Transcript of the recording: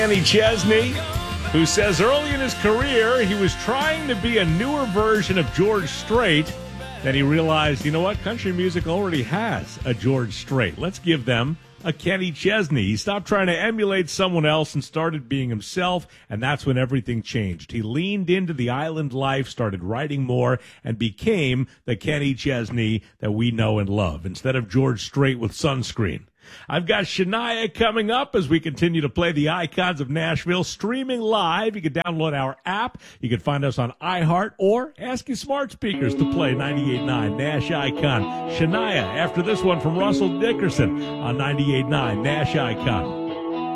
Kenny Chesney, who says early in his career he was trying to be a newer version of George Strait. Then he realized, you know what, country music already has a George Strait. Let's give them a Kenny Chesney. He stopped trying to emulate someone else and started being himself, and that's when everything changed. He leaned into the island life, started writing more, and became the Kenny Chesney that we know and love, instead of George Strait with sunscreen. I've got Shania coming up as we continue to play the icons of Nashville, streaming live. You can download our app. You can find us on iHeart or ask your smart speakers to play 98.9 Nash Icon. Shania after this one from Russell Dickerson on 98.9 Nash Icon.